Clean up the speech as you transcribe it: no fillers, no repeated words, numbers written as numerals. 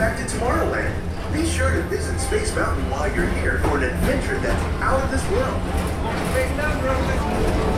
back to Tomorrowland. Be sure to visit Space Mountain while you're here for an adventure that's out of this world. Space Mountain,